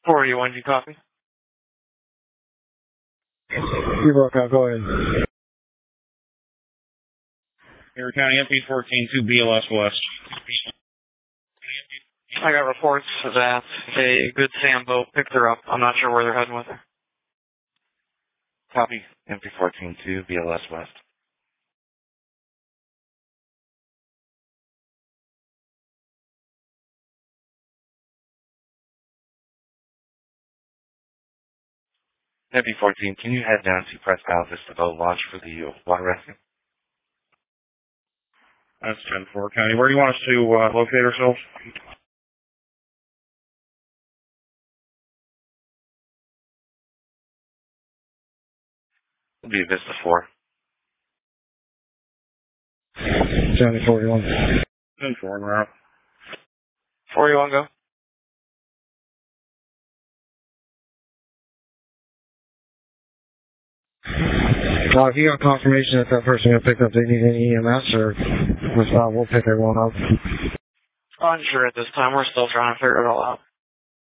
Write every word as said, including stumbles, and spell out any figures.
forty-one, do you copy? You broke out, go ahead. Erie County M P fourteen two B L S West. I got reports that a Good Sam boat picked her up. I'm not sure where they're heading with her. Copy. M P fourteen two B L S West. M P fourteen, can you head down to Presque Isle Vista Boat Launch for the water rescue? That's ten four County. Where do you want us to uh, locate ourselves? It'll be Vista four. County forty-one. ten four, we're out. forty-one, go. Uh, if you got confirmation that that person got picked up, they need any E M S, or if not, we'll pick everyone up. Unsure at this time. We're still trying to figure it all out.